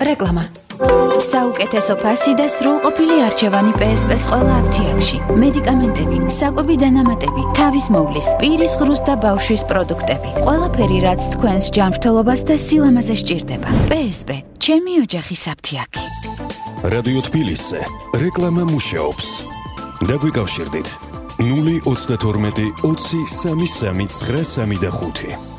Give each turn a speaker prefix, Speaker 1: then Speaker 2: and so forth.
Speaker 1: რეკლამა. საუკეთესო ფასი და სრულყოფილი არჩევანი PSP-ს ყველა აფთიაქში. მედიკამენტები, საკვები დანამატები, თავის მოვლის, პირის ღრუს და ბავშვის პროდუქტები. ყველაფერი, რაც თქვენს ჯანმრთელობას და სილამაზე სჭირდება. PSP, ჩემი ოჯახის აფთიაქი.
Speaker 2: რადიო თბილისზე რეკლამა მუშაობს. დაგვიკავშირდით 032 20 33 935.